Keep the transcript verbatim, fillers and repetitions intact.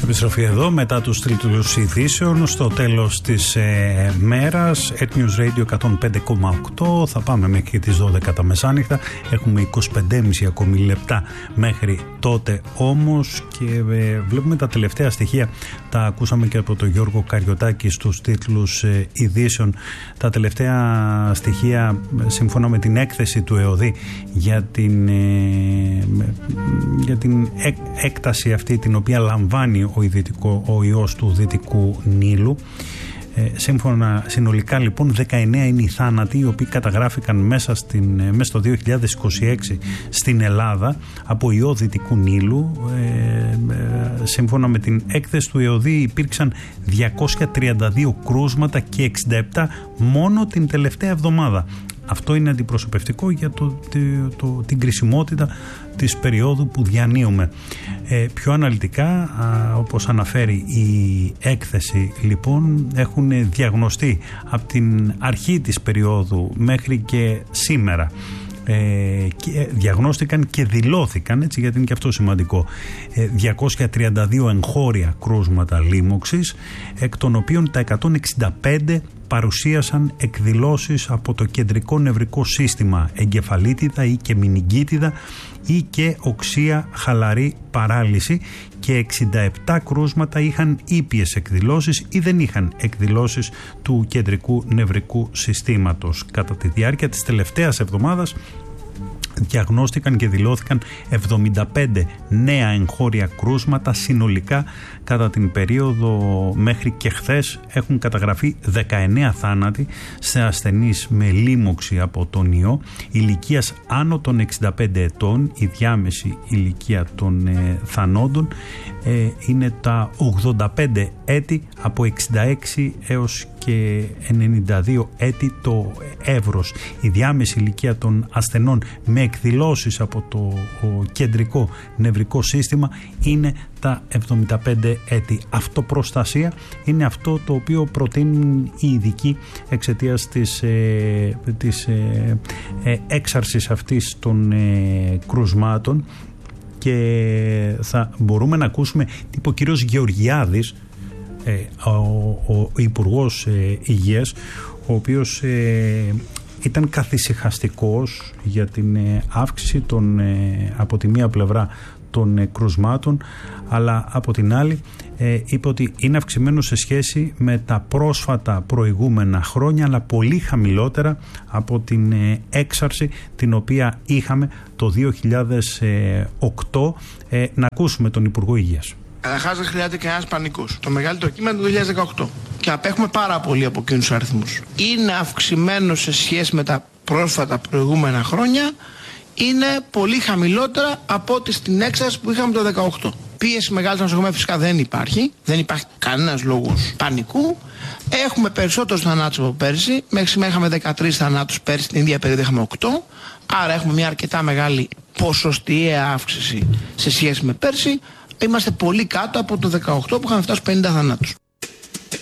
Επιστροφή εδώ μετά τους τίτλους ειδήσεων στο τέλος της ε, μέρας. Etnews Radio εκατόν πέντε κόμμα οκτώ. Θα πάμε μέχρι τις δώδεκα τα μεσάνυχτα. Έχουμε είκοσι πέντε και μισό ακόμη λεπτά μέχρι τότε όμως. Και ε, βλέπουμε τα τελευταία στοιχεία. Τα ακούσαμε και από τον Γιώργο Καριωτάκη στους τίτλους ε, ειδήσεων. Τα τελευταία στοιχεία σύμφωνα με την έκθεση του ΕΟΔΗ για την, ε, για την ε, έκταση αυτή την οποία λαμβάνει ο, ειδητικό, ο ιός του Δυτικού Νείλου. Ε, σύμφωνα, συνολικά λοιπόν δεκαεννέα είναι οι θάνατοι οι οποίοι καταγράφηκαν μέσα, στην, μέσα στο δύο χιλιάδες είκοσι έξι στην Ελλάδα από ιό Δυτικού Νείλου. Ε, ε, σύμφωνα με την έκθεση του ΕΟΔΗ υπήρξαν διακόσια τριάντα δύο κρούσματα και εξήντα επτά μόνο την τελευταία εβδομάδα. Αυτό είναι αντιπροσωπευτικό για το, το, το, την κρισιμότητα της περίοδου που διανύουμε. Ε, πιο αναλυτικά, α, όπως αναφέρει η έκθεση, λοιπόν, έχουν διαγνωστεί από την αρχή της περίοδου μέχρι και σήμερα. Ε, και διαγνώστηκαν και δηλώθηκαν, έτσι, γιατί είναι και αυτό σημαντικό, ε, διακόσια τριάντα δύο εγχώρια κρούσματα λίμωξης, εκ των οποίων τα εκατόν εξήντα πέντε παρουσίασαν εκδηλώσεις από το κεντρικό νευρικό σύστημα, εγκεφαλίτιδα ή και μηνυγκίτιδα ή και οξεία χαλαρή παράλυση, και εξήντα επτά κρούσματα είχαν ήπιες εκδηλώσεις ή δεν είχαν εκδηλώσεις του κεντρικού νευρικού συστήματος. Κατά τη διάρκεια της τελευταίας εβδομάδας διαγνώστηκαν και δηλώθηκαν εβδομήντα πέντε νέα εγχώρια κρούσματα. Συνολικά κατά την περίοδο μέχρι και χθες έχουν καταγραφεί δεκαεννέα θάνατοι σε ασθενείς με λίμωξη από τον ιό ηλικίας άνω των εξήντα πέντε ετών. Η διάμεση ηλικία των ε, θανόντων ε, είναι τα ογδόντα πέντε έτη, από εξήντα έξι έως και ενενήντα δύο έτη το εύρος. Η διάμεση ηλικία των ασθενών με εκδηλώσεις από το κεντρικό νευρικό σύστημα είναι τα εβδομήντα πέντε έτη. Αυτοπροστασία είναι αυτό το οποίο προτείνουν οι ειδικοί εξαιτίας της, ε, της ε, ε, έξαρσης αυτής των ε, κρουσμάτων, και θα μπορούμε να ακούσουμε τι είπε ο κύριος Γεωργιάδης, ε, ο, ο, ο Υπουργός ε, Υγείας, ο οποίος ε, ήταν καθησυχαστικός για την ε, αύξηση των, ε, από τη μία πλευρά των ε, κρουσμάτων, αλλά από την άλλη ε, είπε ότι είναι αυξημένο σε σχέση με τα πρόσφατα προηγούμενα χρόνια, αλλά πολύ χαμηλότερα από την ε, έξαρση την οποία είχαμε το δύο χιλιάδες οκτώ. Ε, να ακούσουμε τον Υπουργό Υγείας. Καταρχάς δεν χρειάζεται κανένας πανικός. Το μεγαλύτερο κύμα είναι το δύο χιλιάδες δεκαοκτώ και απέχουμε πάρα πολύ από εκείνους τους αριθμούς. Είναι αυξημένο σε σχέση με τα πρόσφατα προηγούμενα χρόνια, είναι πολύ χαμηλότερα από ό,τι στην έξαρση που είχαμε το δεκαοκτώ. Πίεση μεγάλη στα νοσοκομεία φυσικά δεν υπάρχει, δεν υπάρχει κανένας λόγος πανικού. Έχουμε περισσότερους θανάτους από πέρσι. Μέχρι σήμερα είχαμε δεκατρείς θανάτους, πέρσι την ίδια περίοδο είχαμε οκτώ. Άρα έχουμε μια αρκετά μεγάλη ποσοστιαία αύξηση σε σχέση με πέρσι. Είμαστε πολύ κάτω από το δεκαοκτώ που είχαμε φτάσει πενήντα θανάτους.